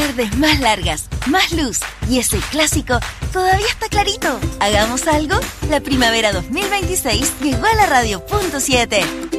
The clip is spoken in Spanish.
tardes más largas, más luz y ese clásico todavía está clarito. ¿Hagamos algo? La primavera 2026 llegó a la radio.7.